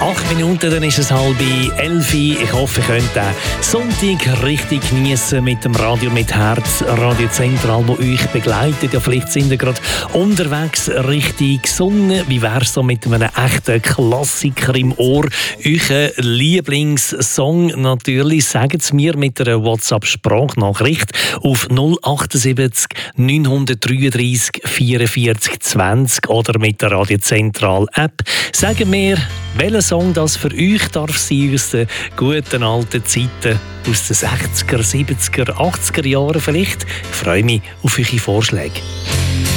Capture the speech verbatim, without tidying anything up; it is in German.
Acht Minuten, dann ist es halb elf. Ich hoffe, ihr könnt den Sonntag richtig genießen mit dem Radio mit Herz, Radio Zentral, das euch begleitet. Ja, vielleicht sind ihr gerade unterwegs Richtung Sonne. Wie wäre es so mit einem echten Klassiker im Ohr? Euer Lieblingssong natürlich. Sagt es mir mit einer WhatsApp-Sprachnachricht auf null achtundsiebzig neunhundertdreiunddreißig vierundvierzig zwanzig oder mit der Radio Zentral App. Sagen mir, welcher Song das für euch darf sein aus den guten alten Zeiten, aus den sechziger, siebziger, achtziger Jahren vielleicht. Ich freue mich auf eure Vorschläge.